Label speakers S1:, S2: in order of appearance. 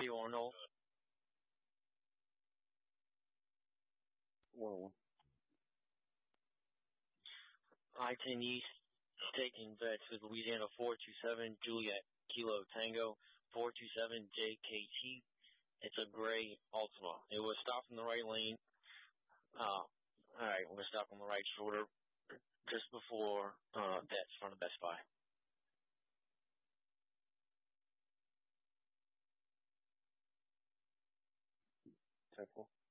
S1: Hey, Arnold.
S2: Whoa.
S1: I-10 East, taking vets with Louisiana 427, Juliet Kilo Tango, 427 JKT. It's a gray Altima. It was stopped in the right lane. Alright, we're stopped on the right shoulder just before that's front of Best Buy.
S2: Careful.